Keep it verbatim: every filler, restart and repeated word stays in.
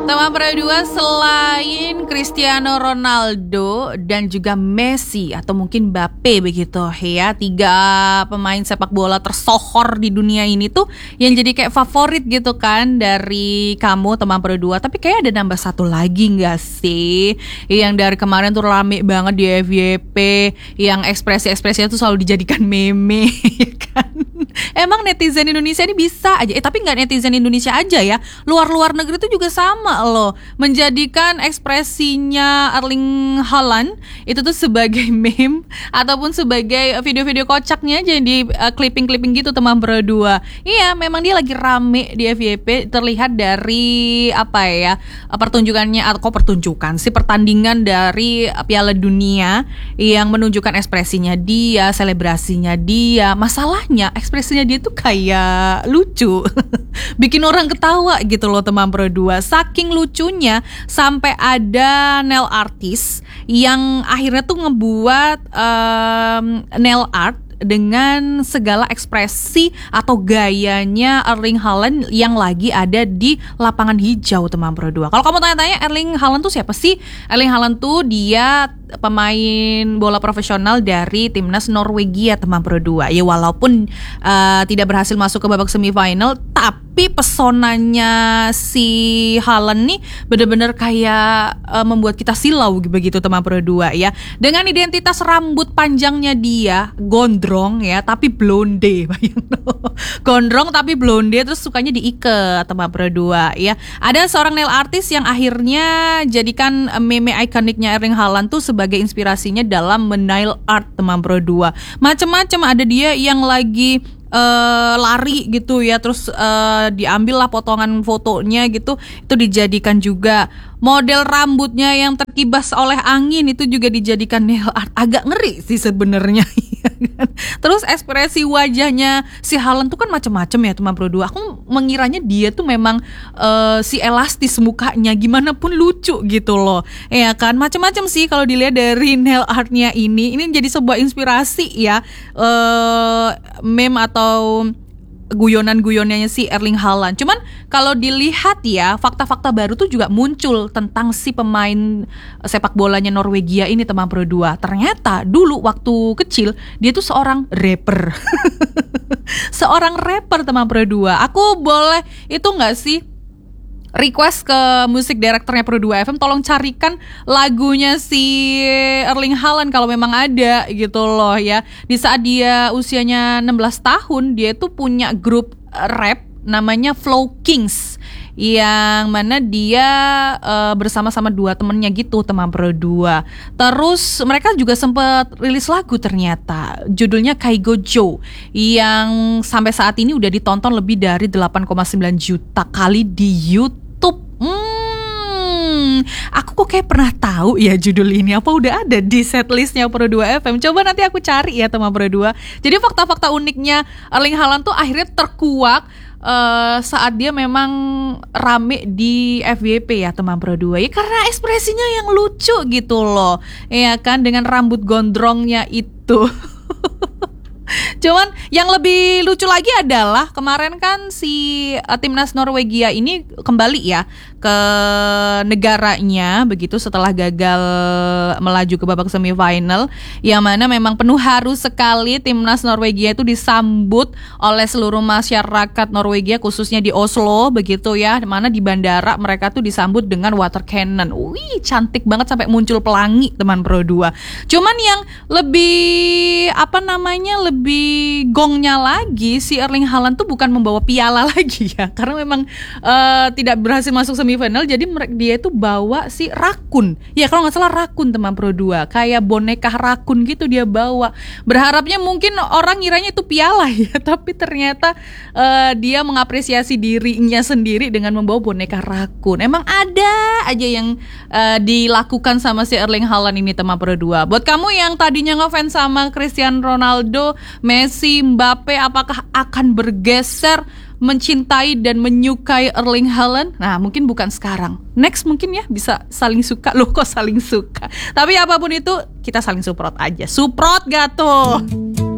Teman Pro dua, selain Cristiano Ronaldo dan juga Messi atau mungkin Mbappe begitu ya, tiga pemain sepak bola tersohor di dunia ini tuh yang jadi kayak favorit gitu kan dari kamu teman Pro dua. Tapi kayak ada nambah satu lagi gak sih yang dari kemarin tuh rame banget di F Y P, yang ekspresi-ekspresinya tuh selalu dijadikan meme kan. Emang netizen Indonesia ini bisa aja, eh tapi gak netizen Indonesia aja ya, luar-luar negeri tuh juga sama loh, menjadikan ekspresinya Erling Haaland itu tuh sebagai meme ataupun sebagai video-video kocaknya jadi uh, clipping-clipping gitu teman Pro dua. Iya, memang dia lagi rame di F Y P, terlihat dari apa ya, pertunjukannya atau pertunjukan si pertandingan dari Piala Dunia yang menunjukkan ekspresinya dia, selebrasinya dia. Masalahnya ekspresinya dia tuh kayak lucu bikin orang ketawa gitu loh teman Pro dua. Saking lucunya sampai ada nail artist yang akhirnya tuh ngebuat um, nail art dengan segala ekspresi atau gayanya Erling Haaland yang lagi ada di lapangan hijau teman Pro dua. Kalau kamu tanya-tanya Erling Haaland tuh siapa sih? Erling Haaland tuh dia pemain bola profesional dari timnas Norwegia teman Pro dua. Ya walaupun uh, tidak berhasil masuk ke babak semifinal, tapi pesonanya si Haaland nih benar-benar kayak uh, membuat kita silau begitu teman Pro dua ya. Dengan identitas rambut panjangnya dia gondrong ya, tapi blonde. Gondrong tapi blonde, terus sukanya diikat teman Pro dua ya. Ada seorang nail artist yang akhirnya jadikan meme ikoniknya Erling Haaland tuh sebagai inspirasinya dalam menail art teman Pro dua. Macam-macam, ada dia yang lagi Uh, lari gitu ya, terus uh, diambil lah potongan fotonya gitu, itu dijadikan juga model rambutnya yang terkibas oleh angin, itu juga dijadikan nail art. Agak ngeri sih sebenarnya. Terus ekspresi wajahnya si Haaland tuh kan macam-macam ya teman Pro dua. Aku mengiranya dia tuh memang uh, si elastis mukanya, gimana pun lucu gitu loh ya kan. Macam-macam sih kalau dilihat dari nail artnya ini. Ini jadi sebuah inspirasi ya, uh, meme atau atau guyonan-guyonannya si Erling Haaland. Cuman kalau dilihat ya, fakta-fakta baru tuh juga muncul tentang si pemain sepak bolanya Norwegia ini teman Pro dua. Ternyata dulu waktu kecil dia tuh seorang rapper. Seorang rapper teman Pro dua. Aku boleh itu gak sih request ke musik direkturnya Pro dua F M, tolong carikan lagunya si Erling Haaland kalau memang ada gitu loh ya. Di saat dia usianya enam belas tahun, dia tuh punya grup rap namanya Flow Kings, yang mana dia uh, bersama-sama dua temennya gitu teman Pro dua. Terus mereka juga sempat rilis lagu ternyata, judulnya Kaigo Joe, yang sampai saat ini udah ditonton lebih dari delapan koma sembilan juta kali di YouTube. Hmm, aku kok kayak pernah tahu ya judul ini, apa udah ada di setlistnya Pro dua F M. Coba nanti aku cari ya teman Pro dua. Jadi fakta-fakta uniknya Erling Haaland tuh akhirnya terkuak Uh, saat dia memang rame di F Y P ya teman Pro dua ya, karena ekspresinya yang lucu gitu loh ya kan, dengan rambut gondrongnya itu. Cuman yang lebih lucu lagi adalah kemarin kan si uh, timnas Norwegia ini kembali ya ke negaranya begitu setelah gagal melaju ke babak semifinal, yang mana memang penuh haru sekali timnas Norwegia itu disambut oleh seluruh masyarakat Norwegia, khususnya di Oslo begitu ya, mana di bandara mereka tuh disambut dengan water cannon. Wih, cantik banget sampai muncul pelangi teman Pro dua. Cuman yang lebih apa namanya lebih gongnya lagi, si Erling Haaland tuh bukan membawa piala lagi ya, karena memang uh, tidak berhasil masuk semifinal, jadi dia itu bawa si rakun. Ya kalau nggak salah rakun teman Pro dua, kayak boneka rakun gitu dia bawa. Berharapnya mungkin orang ngiranya itu piala ya, tapi ternyata uh, dia mengapresiasi dirinya sendiri dengan membawa boneka rakun. Emang ada aja yang uh, dilakukan sama si Erling Haaland ini teman Pro dua. Buat kamu yang tadinya ngefans sama Cristiano Ronaldo, Messi, Mbappe, apakah akan bergeser mencintai dan menyukai Erling Haaland? Nah, mungkin bukan sekarang. Next mungkin ya bisa saling suka. Loh kok saling suka? Tapi apapun itu kita saling support aja. Support gak tuh?